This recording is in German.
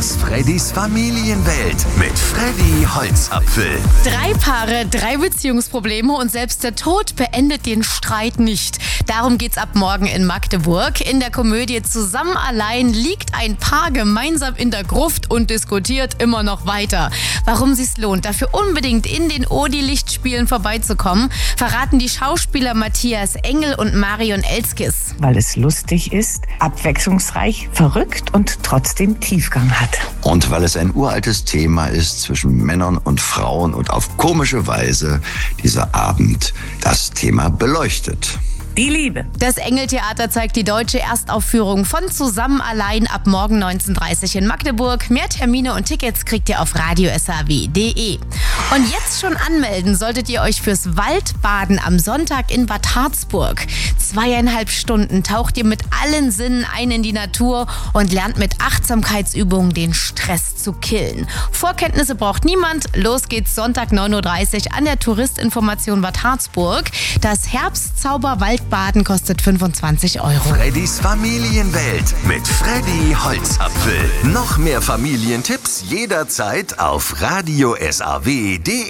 aus Freddys Familienwelt mit Freddy Holzapfel. 3 Paare, 3 Beziehungsprobleme und selbst der Tod beendet den Streit nicht. Darum geht's ab morgen in Magdeburg. In der Komödie Zusammen allein liegt ein Paar gemeinsam in der Gruft und diskutiert immer noch weiter. Warum sich's lohnt, dafür unbedingt in den Odi-Lichtspielen vorbeizukommen, verraten die Schauspieler Matthias Engel und Marion Elskis. Weil es lustig ist, abwechslungsreich, verrückt und trotzdem Tiefgang hat. Und weil es ein uraltes Thema ist zwischen Männern und Frauen und auf komische Weise dieser Abend das Thema beleuchtet. Die Liebe. Das Engeltheater zeigt die deutsche Erstaufführung von Zusammen allein ab morgen 19:30 in Magdeburg. Mehr Termine und Tickets kriegt ihr auf radiosaw.de. Und jetzt schon anmelden solltet ihr euch fürs Waldbaden am Sonntag in Bad Harzburg. 2,5 Stunden taucht ihr mit allen Sinnen ein in die Natur und lernt mit Achtsamkeitsübungen den Stress zu killen. Vorkenntnisse braucht niemand. Los geht's Sonntag 9:30 Uhr an der Touristinformation Bad Harzburg. Das Herbstzauber-Waldbaden kostet 25 €. Freddys Familienwelt mit Freddy Holzapfel. Noch mehr Familientipps jederzeit auf radiosaw.de.